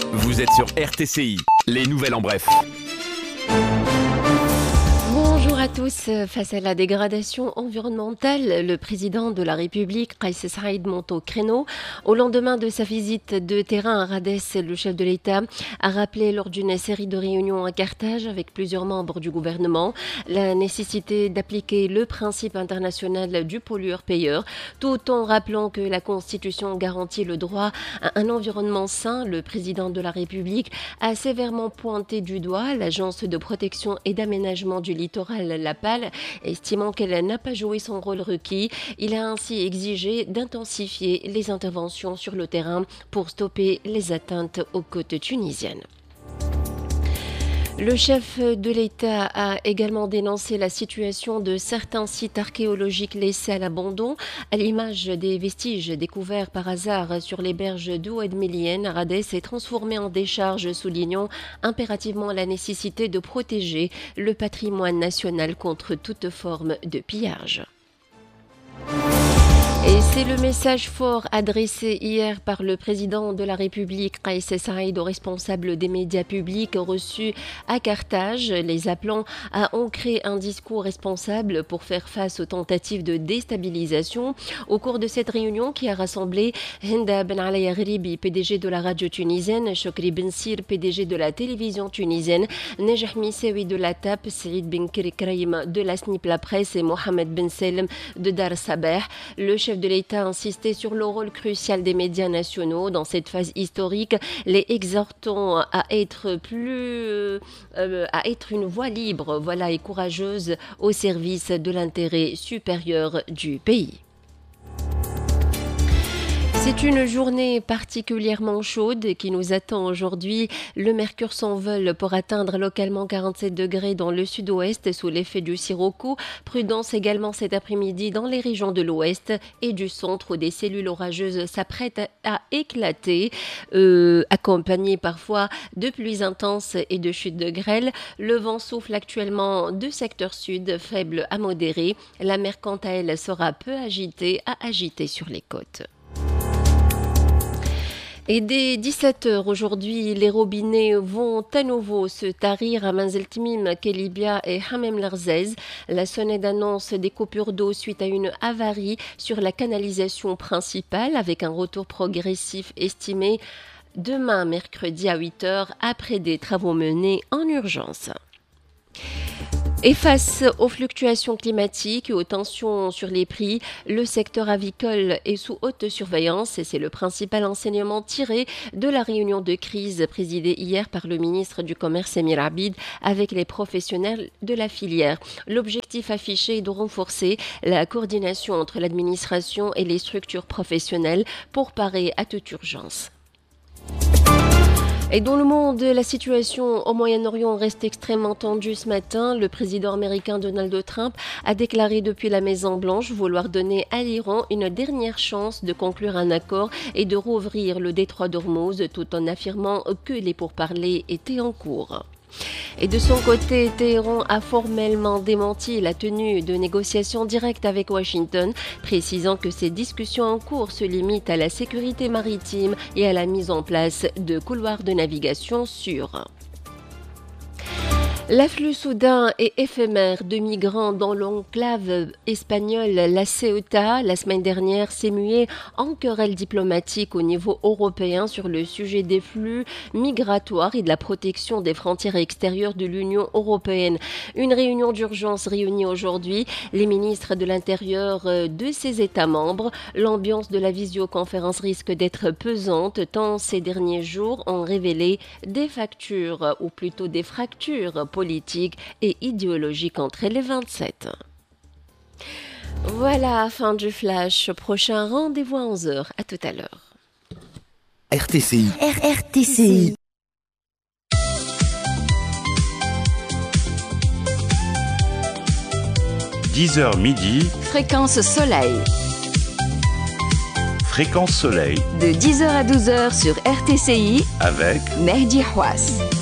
Vous êtes sur RTCI, les nouvelles en bref. Bonjour à tous. Face à la dégradation environnementale, le président de la République, Kais Saïed, monte au créneau. Au lendemain de sa visite de terrain à Rades, le chef de l'État a rappelé lors d'une série de réunions à Carthage avec plusieurs membres du gouvernement la nécessité d'appliquer le principe international du pollueur-payeur, tout en rappelant que la Constitution garantit le droit à un environnement sain. Le président de la République a sévèrement pointé du doigt l'Agence de protection et d'aménagement du littoral, la PAL, estimant qu'elle n'a pas joué son rôle requis. Il a ainsi exigé d'intensifier les interventions sur le terrain pour stopper les atteintes aux côtes tunisiennes. Le chef de l'État a également dénoncé la situation de certains sites archéologiques laissés à l'abandon, à l'image des vestiges découverts par hasard sur les berges d'Oued Melien à Rades et transformés en décharges, soulignant impérativement la nécessité de protéger le patrimoine national contre toute forme de pillage. Et c'est le message fort adressé hier par le président de la République, Kais Saïed, aux responsables des médias publics reçus à Carthage, les appelant à ancrer un discours responsable pour faire face aux tentatives de déstabilisation. Au cours de cette réunion qui a rassemblé Hinda Ben Ali Ghribi, PDG de la radio tunisienne, Chokri Ben Sir, PDG de la télévision tunisienne, Nejah Missaoui de la TAP, Saïd Ben Kraïm de la SNIP La Presse et Mohamed Ben Salem de Dar Sabah, le chef de l'État a insisté sur le rôle crucial des médias nationaux dans cette phase historique, les exhortant à être une voix libre, et courageuse au service de l'intérêt supérieur du pays. C'est une journée particulièrement chaude qui nous attend aujourd'hui. Le mercure s'envole pour atteindre localement 47 degrés dans le sud-ouest sous l'effet du sirocco. Prudence également cet après-midi dans les régions de l'ouest et du centre où des cellules orageuses s'apprêtent à éclater, accompagnées parfois de pluies intenses et de chutes de grêle. Le vent souffle actuellement du secteur sud, faible à modéré. La mer, quant à elle, sera peu agitée sur les côtes. Et dès 17h aujourd'hui, les robinets vont à nouveau se tarir à Manzeltmim, Kelibia et Hamem Larzez. La sonnette annonce des coupures d'eau suite à une avarie sur la canalisation principale avec un retour progressif estimé demain mercredi à 8h après des travaux menés en urgence. Et face aux fluctuations climatiques et aux tensions sur les prix, le secteur avicole est sous haute surveillance et c'est le principal enseignement tiré de la réunion de crise présidée hier par le ministre du Commerce Emir Abid avec les professionnels de la filière. L'objectif affiché est de renforcer la coordination entre l'administration et les structures professionnelles pour parer à toute urgence. Et dans le monde, la situation au Moyen-Orient reste extrêmement tendue ce matin. Le président américain Donald Trump a déclaré depuis la Maison-Blanche vouloir donner à l'Iran une dernière chance de conclure un accord et de rouvrir le détroit d'Ormuz tout en affirmant que les pourparlers étaient en cours. Et de son côté, Téhéran a formellement démenti la tenue de négociations directes avec Washington, précisant que ces discussions en cours se limitent à la sécurité maritime et à la mise en place de couloirs de navigation sûrs. L'afflux soudain et éphémère de migrants dans l'enclave espagnole, la Ceuta, la semaine dernière, s'est mué en querelle diplomatique au niveau européen sur le sujet des flux migratoires et de la protection des frontières extérieures de l'Union européenne. Une réunion d'urgence réunit aujourd'hui les ministres de l'Intérieur de ces États membres. L'ambiance de la visioconférence risque d'être pesante tant ces derniers jours ont révélé des fractures politique et idéologique entre les 27. Voilà, fin du flash. Prochain rendez-vous à 11h. À tout à l'heure. RTCI. RTCI. 10h midi. Fréquence Soleil. Fréquence Soleil. De 10h à 12h sur RTCI. Avec Mehdi Houas.